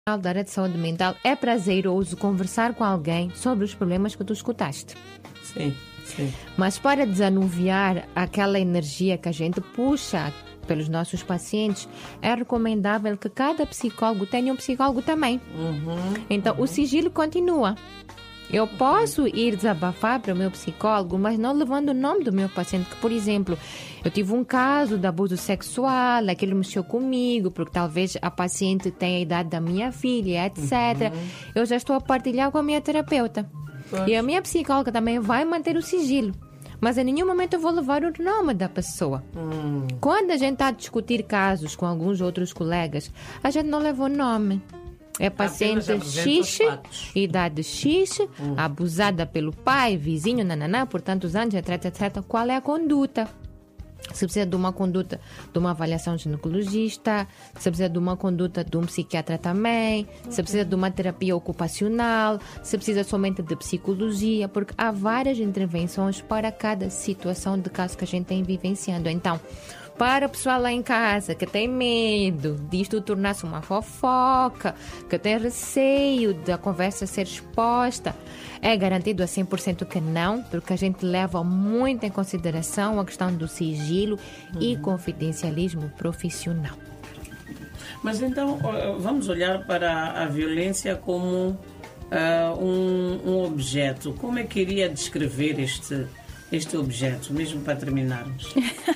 da área de saúde mental, é prazeroso conversar com alguém sobre os problemas que tu escutaste. Sim, sim. Mas para desanuviar aquela energia que a gente puxa pelos nossos pacientes, é recomendável que cada psicólogo tenha um psicólogo também. Então, o sigilo continua. Eu posso ir desabafar para o meu psicólogo, mas não levando o nome do meu paciente. Que, por exemplo, eu tive um caso de abuso sexual, aquilo mexeu comigo, porque talvez a paciente tenha a idade da minha filha, etc. Eu já estou a partilhar com a minha terapeuta. E a minha psicóloga também vai manter o sigilo. Mas em nenhum momento eu vou levar o nome da pessoa. Quando a gente está a discutir casos com alguns outros colegas, a gente não leva o nome. É paciente X, idade X, abusada pelo pai, vizinho, nananá, por tantos anos, etc, etc. Qual é a conduta? Se precisa de uma conduta de uma avaliação ginecologista, se precisa de uma conduta de um psiquiatra também, se precisa de uma terapia ocupacional, se precisa somente de psicologia, porque há várias intervenções para cada situação de caso que a gente tem vivenciando. Então, para o pessoal lá em casa que tem medo disto tornar-se uma fofoca, que tem receio da conversa ser exposta, é garantido a 100% que não, porque a gente leva muito em consideração a questão do sigilo e confidencialismo profissional. Mas então, vamos olhar para a violência como um objeto. Como é que iria descrever este objeto, mesmo para terminarmos?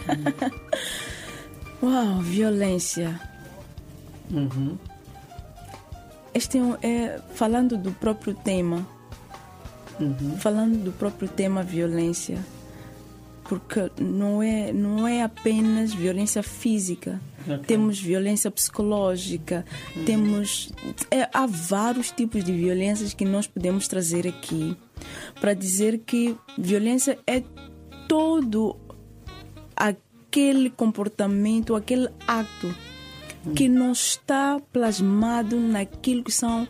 Uau, violência. Este falando do próprio tema. Falando do próprio tema violência. Porque não é apenas violência física. Temos violência psicológica, há vários tipos de violências que nós podemos trazer aqui para dizer que violência é todo aquele comportamento, aquele ato que não está plasmado naquilo que são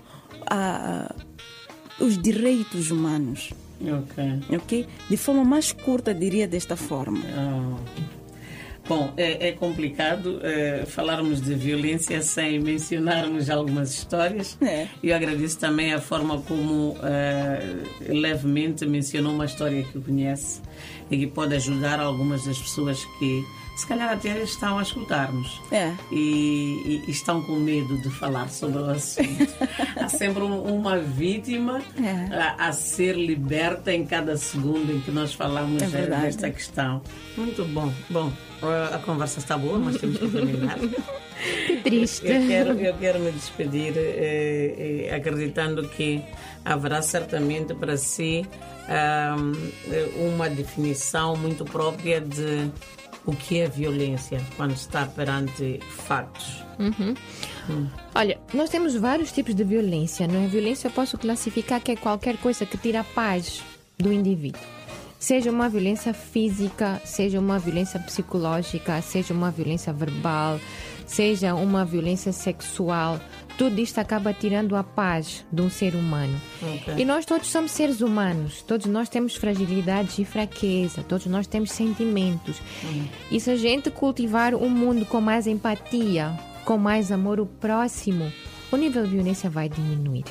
os direitos humanos. Ok? De forma mais curta, diria desta forma. Bom, é complicado falarmos de violência sem mencionarmos algumas histórias. Eu agradeço também a forma como levemente mencionou uma história que conhece e que pode ajudar algumas das pessoas que se calhar até estão a escutar-nos e estão com medo de falar sobre o assunto. Há sempre uma vítima a ser liberta em cada segundo em que nós falamos desta questão. Muito bom. Bom, a conversa está boa, mas temos que terminar. Que triste. Eu quero me despedir acreditando que haverá certamente para si uma definição muito própria de o que é violência quando está perante fatos. Olha, nós temos vários tipos de violência, não é? Violência eu posso classificar que é qualquer coisa que tira a paz do indivíduo. Seja uma violência física, seja uma violência psicológica, seja uma violência verbal, seja uma violência sexual. Tudo isto acaba tirando a paz de um ser humano. E nós todos somos seres humanos. Todos nós temos fragilidades e fraqueza. Todos nós temos sentimentos. E se a gente cultivar um mundo com mais empatia, com mais amor ao próximo, o nível de violência vai diminuir.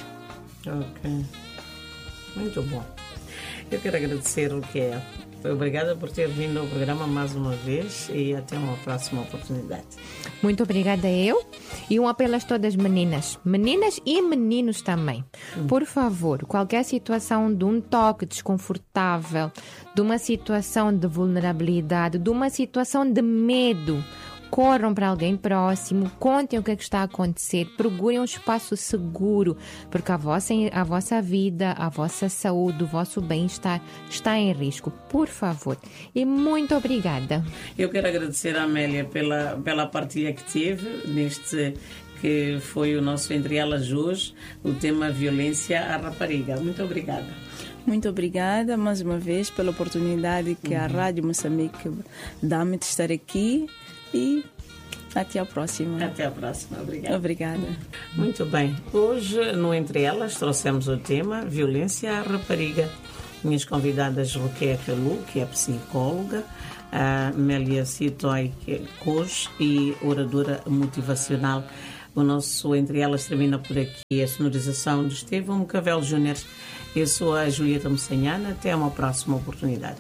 Muito bom. Eu quero agradecer o que é. Obrigada por ter vindo ao programa mais uma vez e até uma próxima oportunidade. Muito obrigada eu. E um apelo a todas as meninas e meninos também. Por favor, qualquer situação de um toque desconfortável, de uma situação de vulnerabilidade, de uma situação de medo, corram para alguém próximo, contem o que está a acontecer, procurem um espaço seguro, porque a vossa vida, a vossa saúde, o vosso bem-estar está em risco. Por favor. E muito obrigada. Eu quero agradecer a Amélia pela partilha que teve neste que foi o nosso Entre Elas hoje, o tema violência à rapariga. Muito obrigada. Muito obrigada mais uma vez pela oportunidade que a Rádio Moçambique dá-me de estar aqui. E até a próxima. Até a próxima. Obrigada. Obrigada. Muito bem. Hoje, no Entre Elas, trouxemos o tema Violência à Rapariga. Minhas convidadas, Roqueia Calu, que é psicóloga, a Mélia Citoi, que é coach e oradora motivacional. O nosso Entre Elas termina por aqui. A sonorização de Estevão Mocavel Júnior. Eu sou a Julieta Moçanhana. Até uma próxima oportunidade.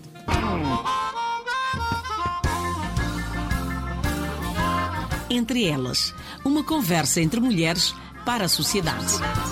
Entre Elas, uma conversa entre mulheres para a sociedade.